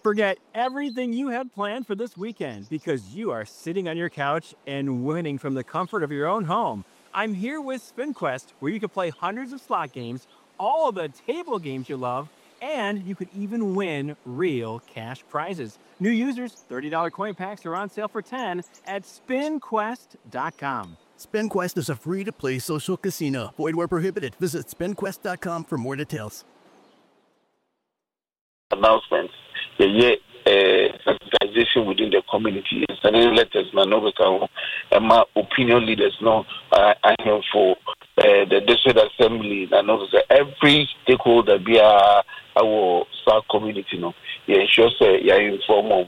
Forget everything you had planned for this weekend because you are sitting on your couch and winning from the comfort of your own home. I'm here with SpinQuest, where you can play hundreds of slot games, all of the table games you love, and you could even win real cash prizes. New users, $30 coin packs are on sale for $10 at spinquest.com. SpinQuest is a free-to-play social casino. Void where prohibited. Visit spinquest.com for more details. Announcements. Sensitization within the community. Sending letters, my opinion leaders know I am for the district assembly. I know that every stakeholder be our South community. No, ensure say informal.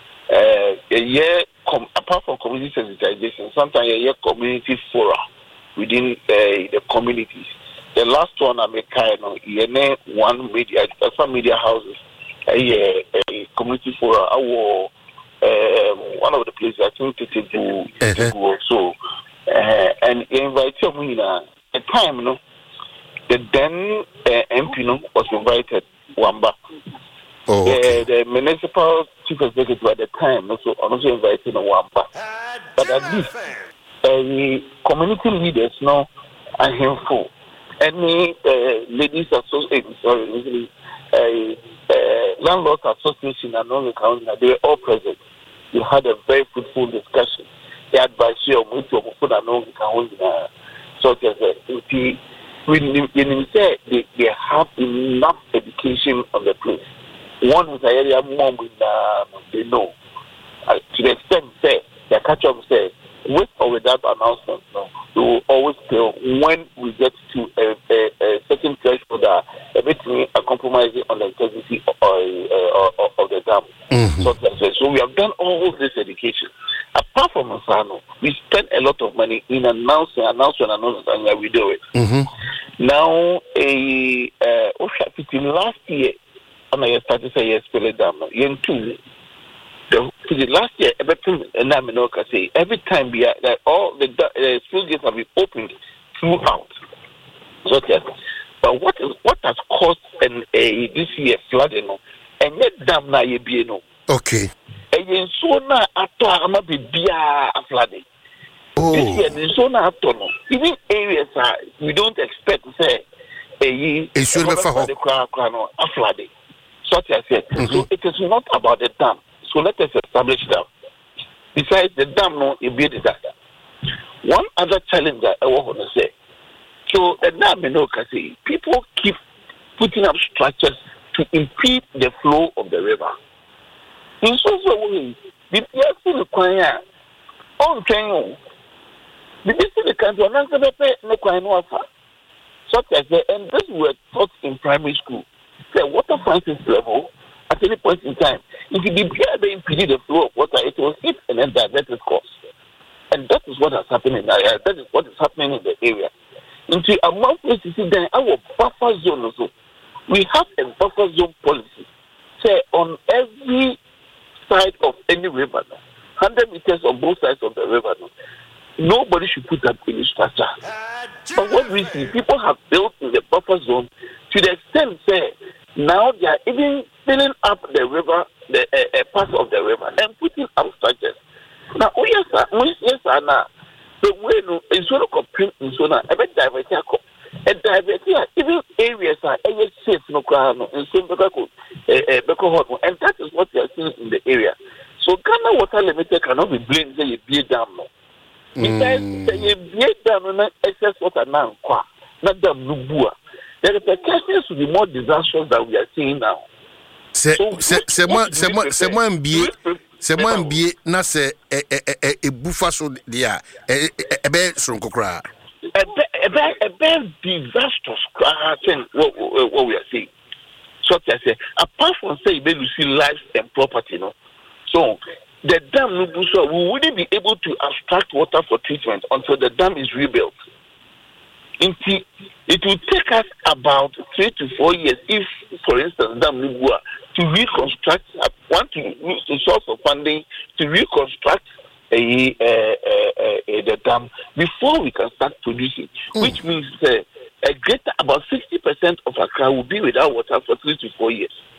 Apart from community sensitization, sometimes community fora within the communities. The last one I make one media, some media houses. A community fora. One of the places I think to also and invite you a time the then MP was invited Wamba. The municipal chief executive at the time also invited Wamba. But at least community leaders now are helpful. Any ladies association, landlords association and all the county, they were all present. We had a very fruitful discussion. They advised you on to put an own county, such as they have enough education on the place. One is an area more they know. To the extent that the catch up says, with or without announcement, we will always tell when we get to a certain threshold that everything are compromising on the integrity of the dam. So we have done all this education. Apart from Masano, we spend a lot of money in announcing, and we do it. Now, last year, I started to say yes, dam. The last year, every time all the school gates have been opened throughout. But what has caused this year flooding? And yet dam na ye no. Okay. And so na ato ama bibia flooding. This year the so na ato no. Even areas we don't expect to say it should be flooding. So it is not about the dam. So let us establish that. Besides the dam, it be a disaster. One other challenge that I want to say. So the dam, people keep putting up structures to impede the flow of the river. In such a way, the people require on train. The country no such as and this were taught in primary school. The water crisis level at any point in time, if you impede the flow of water, it will hit and then divert its course. And that is what has happened in the area. That is what is happening in the area. Into a month, you see, then our buffer zone also. We have a buffer zone policy. Say on every side of any river, 100 meters on both sides of the river, nobody should put up any structure. For what reason? People have built in the buffer zone to the extent say now they are even filling up the river, the part of the river, and putting up structures. Now, yes, now the way no is sort of complete in zona. A bit diverted, even areas are safe no crowd and so and that is what we are seeing in the area. So Ghana Water Limited cannot be blamed say you be dam no. Because you be dam no excess water now not dam no bua. The repercussions will be more disastrous than we are seeing now. C'est moi MBA na se bufa so dia ebe sonko kra a disastrous thing what we are seeing. So I say apart from say you see lives and property so the dam we wouldn't be able to abstract water for treatment until the dam is rebuilt. It will take us about 3 to 4 years if, for instance, dam Nubua to reconstruct, want to use the source of funding to reconstruct the dam before we can start producing, which means a greater about 60% of Accra will be without water for 3 to 4 years.